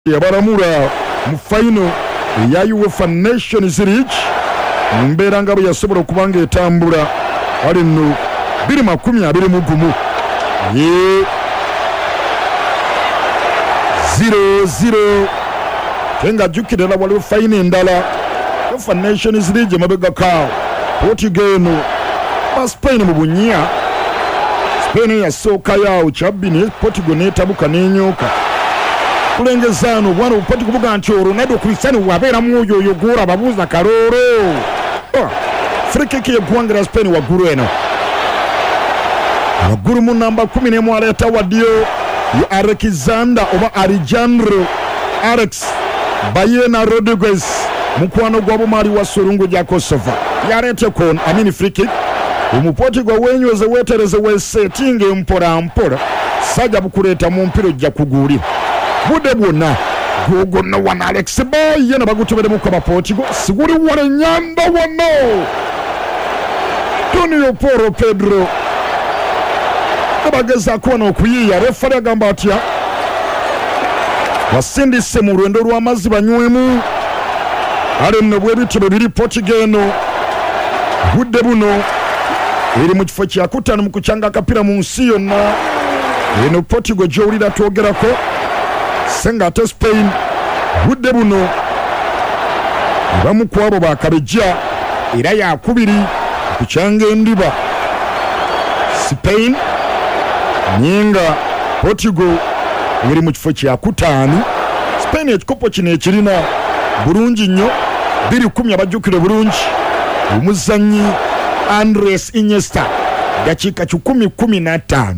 yabaramura mu final ya UEFA Nations League mbeera nga bwe yasobola okubanga etambula ali nno 2021 0-0 tenga jukirira waliwo final endala UEFA Nations League mabega kao Portugal eno ba Spain mu bunya Spain yasooka yawo kyabini Portugal n'etabuka n'enyoka kulengezano bwana upati kubuga nti Ronaldo Cristiano wabeera mu oyo gora babuza karoro free kick y'eggwanga Spain waggulu eno waggulu mu namba 10 aleta wadyo Alexander oba Alejandro Alex Bayena Rodriguez mukwano gwa bumali wa Surungu ja Kosovo yarete kon amini free kick umuportugal wenyweze wetereze wesetinge mpora sajja bukuleta mu mpiro jja kuguli bude bwonna gogonna wana Alex Bayena bagutubere mu kwa Portugal siguri wana nyamba wano Tonio Poro Pedro abageza kuona okuyiya refari agamba atya wasindise mu rwendo rw'amazzi banywemu ale nno bwebityo biri Portugal eno budde buno eri mu kifo kyakutano mu kukyanga akapira mu nsi yonna eno Portugal gy'owulira twogerako senga ate Spain budde buno bamu kwabo bakabejja era yakubiri kukyanga endiba Spain ninga Portugal eri mu kifo kyakutano Spain ekikopo kino ekirina bulungi nnyo 2-10 abajjukire bulungi omuzannyi Andres Iniesta dakiika 10-15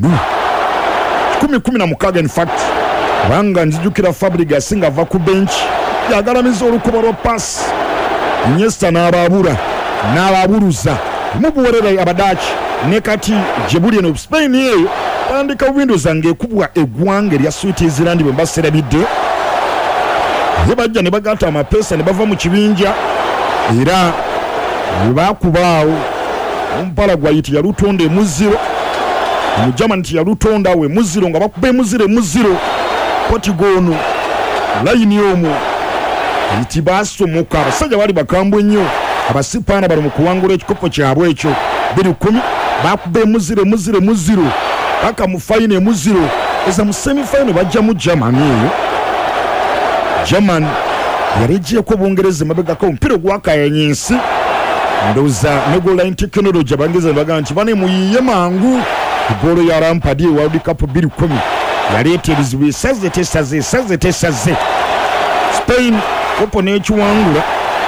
10-16 in fact banga nzijukira Fabregas nga ava ku bench yagalamiza olukuba lwa pass Iniesta n'ababuluza mubuwerera abadachi ne kati jebuli eno Spain eyo tandika Windows zange ekubwa eggwanga erya Switzerland bwe baserabidde yebajja ne bagata amapesa ne bava mu kibinja era bakubaawo ompala gwayiti yalutonda emuziro mu Germany yalutonda we muziro nga bakube muziro Portugal no line yomu itibaso muka abasajja bali bakambwe nnyo abasipana bali mu kuwangula ekikopo kyabwe ekyo 2-10 bakube muziro paka mu final muziro eza mu semi final bajja mu Germany German yarejiye ko Bungereza mabega ko mpiro gwakayanyinsi ndoza ne goal line technology abangeza baganchi bane muyiye mangu golo ya Lampard World Cup 2010 yaletebizwe saze Spain kopo nekiwangula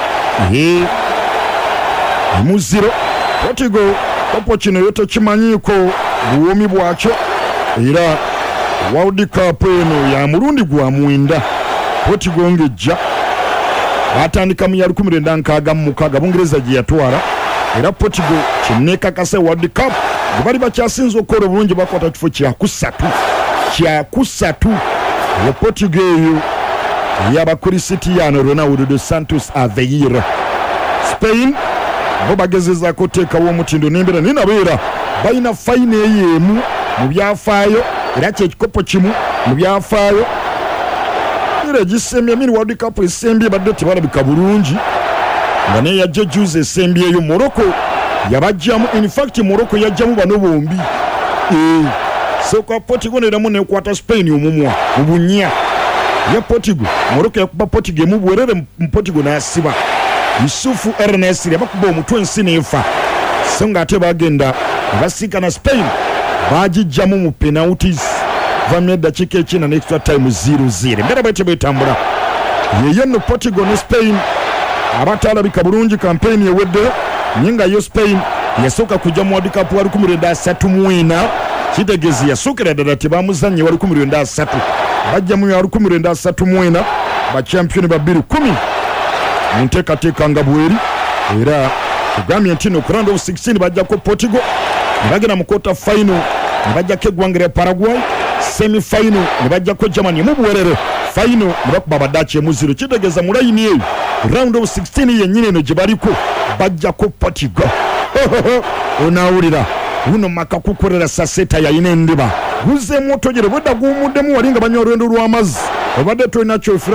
muziro Portugal kopo kino yoto kimanyiko buwomi bwakyo era World Cup eno ya murundi gwa mwenda Portugal ngejja batandika mu 1996 Bungereza gye yatwala era Portugal kineka kase World Cup bali bakyasinza okola bulungi bakwata kifo kyakusatu ya Portugal eyo yaba Cristiano Ronaldo dos Santos Aveiro Spain bo bagezeza kuteekawo omutindo n'embeera ninabeera balina fine eyemu mu byafaayo era kyekikopo kimu mu byafaayo gisembye mini World Cup esembye badde tebalabika bulungi nga ne yajja juice esembye yo Morocco yabajjamu in fact Morocco yajjamu bano bombi so kwa Portugal neramu nekwata Spain omumwa mubunya ya Portugal Morocco yakuba Portugal mu bwerere mu Portugal n'asiba Yusufu Ernest yabakuba omutwe ensi nefa so nga ate bagenda basika na Spain bajijjamu mu penalties vamye dakika ekina ne extra time 0-0 mbere bete betambula yeye no Portugal ne Spain abatalabika bulungi campaign ewedde nyinga yo Spain yasoka kujja mu World Cup wali 1930 kitegezi yasokera ddala tebamuzannye wali 1930 bajja mu 1930 ba champion ba 2010 nteekateeka nga bweri era kugambye nti no round of 16 bajja ko Portugal bagenda mu quarter final bajja keggwanga Paraguay semi final nebajja ko Germany mu buwerere final nebakuba badachi emuziro kitegeza mu line eyo round of 16 yennyini eno gye baliko bajja ko Portugal onawulira uno makakukorera saseta yayina endiba guze moto gere bwedda guumuddemu walinga banywa olwendo lw'amazzi obadde tolina kyofuna